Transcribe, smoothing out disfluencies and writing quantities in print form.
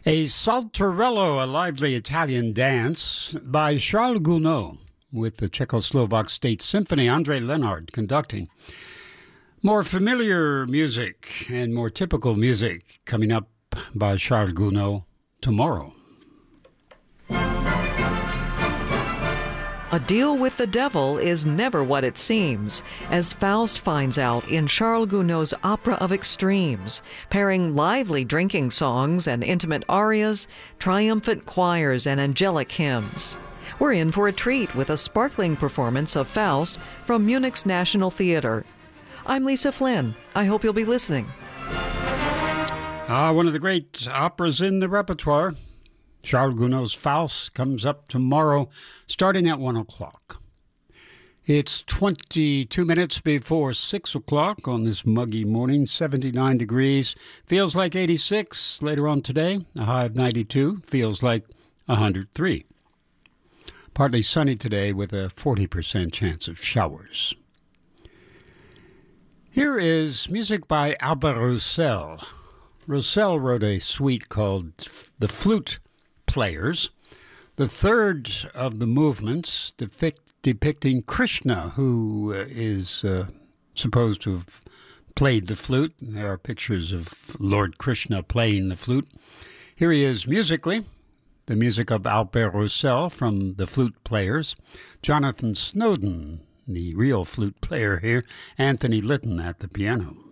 A Saltarello, a lively Italian dance by Charles Gounod with the Czechoslovak State Symphony, André Lenard conducting. More familiar music and more typical music coming up by Charles Gounod tomorrow. A deal with the devil is never what it seems, as Faust finds out in Charles Gounod's Opera of Extremes, pairing lively drinking songs and intimate arias, triumphant choirs, and angelic hymns. We're in for a treat with a sparkling performance of Faust from Munich's National Theater. I'm Lisa Flynn. I hope you'll be listening. One of the great operas in the repertoire. Charles Gounod's Faust comes up tomorrow, starting at 1 o'clock. It's 22 minutes before 6 o'clock on this muggy morning, 79 degrees. Feels like 86 later on today, a high of 92. Feels like 103. Partly sunny today with a 40% chance of showers. Here is music by Albert Roussel. Roussel wrote a suite called The Flute Players, the third of the movements depicting Krishna, who is supposed to have played the flute. There are pictures of Lord Krishna playing the flute. Here he is musically, the music of Albert Roussel from The Flute Players, Jonathan Snowden, the real flute player here, Anthony Litton at the piano.